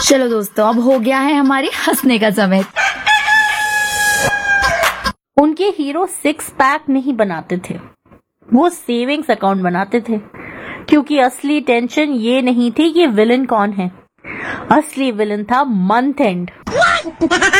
चलो दोस्तों, अब हो गया है हमारे हंसने का समय। उनके हीरो 6 पैक नहीं बनाते थे, वो सेविंग्स अकाउंट बनाते थे, क्योंकि असली टेंशन ये नहीं थी कि विलन कौन है, असली विलन था मंथ एंड।